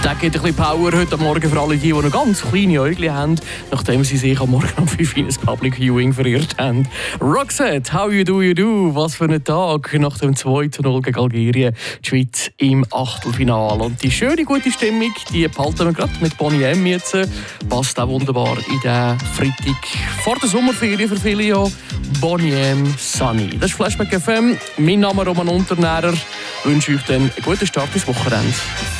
Das gibt ein bisschen Power heute Morgen für alle die noch ganz kleine Äugel haben, nachdem sie sich am Morgen um 5 Uhr in ein Public Viewing verirrt haben. Roxette, how you do? Was für ein Tag nach dem 2:0 gegen Algerien. Die Schweiz im Achtelfinale. Und die schöne, gute Stimmung, die behalten wir gerade mit Boney M. jetzt. Passt auch wunderbar in den Freitag vor der Sommerferien für viele ja. Boney M. Sunny. Das ist Flashback FM. Mein Name ist Roman Unternährer. Ich wünsche euch dann einen guten Start ins Wochenende.